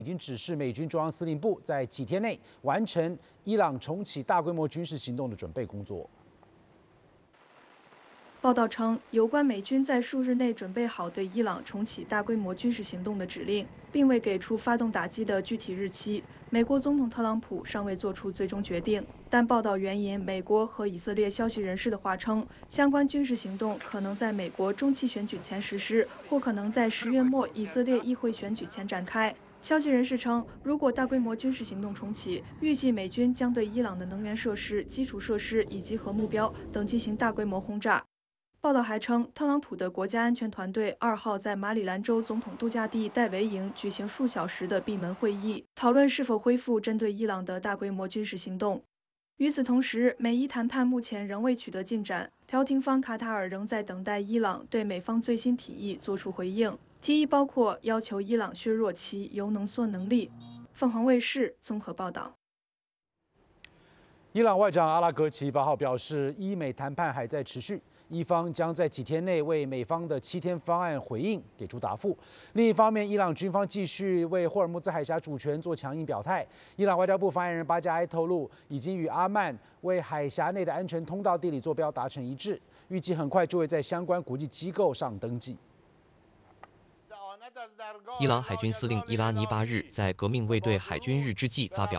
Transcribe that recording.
已经指示美军中央司令部在几天内完成伊朗重启大规模军事行动的准备工作。 报道称，有关美军在数日内准备好对伊朗重启大规模军事行动的指令，并未给出发动打击的具体日期。美国总统特朗普尚未做出最终决定，但报道援引美国和以色列消息人士的话称，相关军事行动可能在美国中期选举前实施，或可能在10月末以色列议会选举前展开。消息人士称，如果大规模军事行动重启，预计美军将对伊朗的能源设施、基础设施以及核目标等进行大规模轰炸。报道还称，特朗普的国家安全团队2号在马里兰州总统度假地戴维营举行数小时的闭门会议，讨论是否恢复针对伊朗的大规模军事行动。与此同时，美伊谈判目前仍未取得进展，调停方卡塔尔仍在等待伊朗对美方最新提议作出回应，提议包括要求伊朗削弱其铀浓缩能力。凤凰卫视综合报道。 伊朗外长阿拉格齐8号表示，伊美谈判还在持续，伊方将在几天内为美方的7天方案回应给出答复。另一方面，伊朗军方继续为霍尔木兹海峡主权做强硬表态。伊朗外交部发言人巴加埃透露，已经与阿曼为海峡内的安全通道地理坐标达成一致，预计很快就会在相关国际机构上登记。 伊朗海军司令伊拉尼8日在革命卫队海军日之际发表